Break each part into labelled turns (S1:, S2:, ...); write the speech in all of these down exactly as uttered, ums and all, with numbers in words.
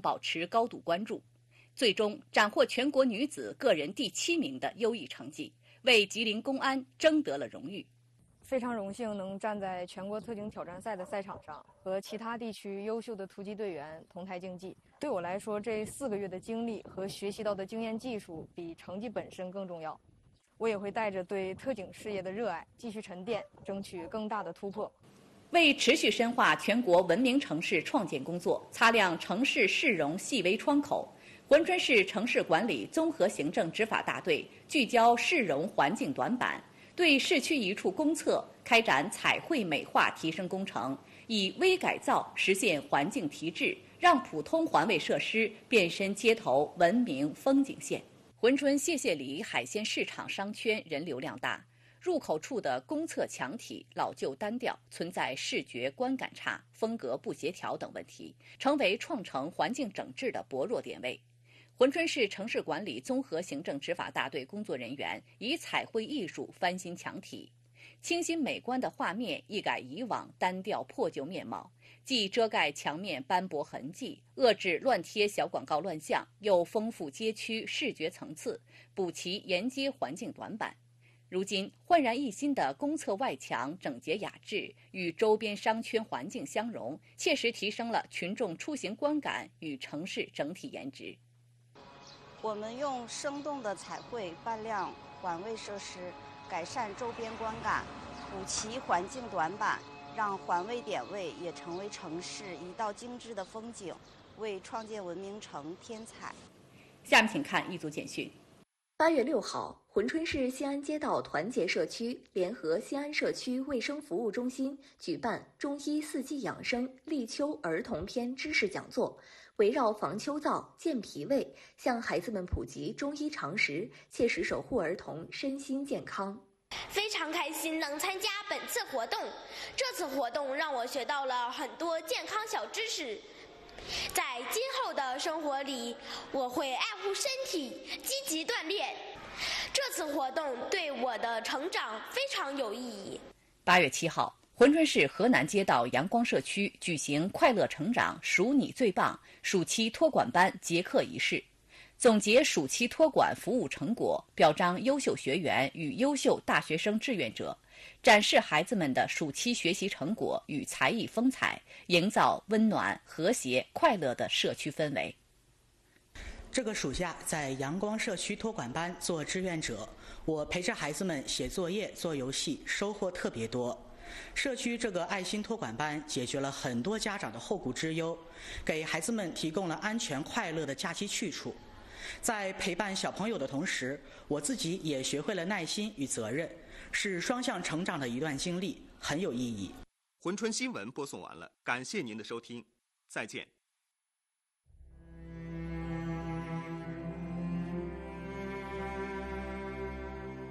S1: 保持高度关注，最终斩获全国女子个人第七名的优异成绩，为吉林公安争得了荣誉。
S2: 非常荣幸能站在全国特警挑战赛的赛场上，和其他地区优秀的突击队员同台竞技。对我来说，这四个月的经历和学习到的经验技术比成绩本身更重要。我也会带着对特警事业的热爱，继续沉淀，争取更大的突破。
S1: 为持续深化全国文明城市创建工作，擦亮城市市容细微窗口，珲春市城市管理综合行政执法大队聚焦市容环境短板，对市区一处公厕开展彩绘美化提升工程，以微改造实现环境提质，让普通环卫设施变身街头文明风景线。珲春谢谢里海鲜市场商圈人流量大，入口处的公厕墙体老旧单调，存在视觉观感差、风格不协调等问题，成为创城环境整治的薄弱点位。珲春市城市管理综合行政执法大队工作人员以彩绘艺术翻新墙体，清新美观的画面一改以往单调破旧面貌，既遮盖墙面斑驳痕迹，遏制乱贴小广告乱象，又丰富街区视觉层次，补齐沿街环境短板。如今焕然一新的公厕外墙整洁雅致，与周边商圈环境相融，切实提升了群众出行观感与城市整体颜值。
S3: 我们用生动的彩绘扮亮环卫设施，改善周边观感，补齐环境短板，让环卫点位也成为城市一道精致的风景，为创建文明城添彩。
S1: 下面请看一组简讯。
S4: 八月六号，珲春市西安街道团结社区联合西安社区卫生服务中心举办中医四季养生立秋儿童篇知识讲座，围绕防秋燥、健脾胃，向孩子们普及中医常识，切实守护儿童身心健康。
S5: 非常开心能参加本次活动，这次活动让我学到了很多健康小知识。在今后的生活里，我会爱护身体，积极锻炼。这次活动对我的成长非常有意义。
S1: 八月七号，珲春市河南街道阳光社区举行快乐成长数你最棒暑期托管班结课仪式，总结暑期托管服务成果，表彰优秀学员与优秀大学生志愿者，展示孩子们的暑期学习成果与才艺风采，营造温暖、和谐、快乐的社区氛围。
S6: 这个暑假在阳光社区托管班做志愿者，我陪着孩子们写作业、做游戏，收获特别多。社区这个爱心托管班解决了很多家长的后顾之忧，给孩子们提供了安全快乐的假期去处。在陪伴小朋友的同时，我自己也学会了耐心与责任，是双向成长的一段经历，很有意义。
S7: 珲春新闻播送完了，感谢您的收听，再见。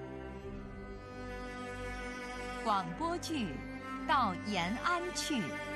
S8: 广播剧《到延安去》。